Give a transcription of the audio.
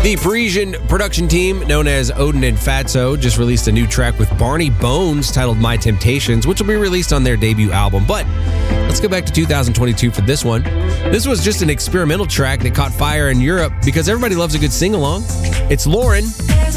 The Parisian production team, known as Odin and Fatso, just released a new track with Barney Bones titled My Temptations, which will be released on their debut album. But let's go back to 2022 for this one. This was just an experimental track that caught fire in Europe because everybody loves a good sing-along. It's Lauren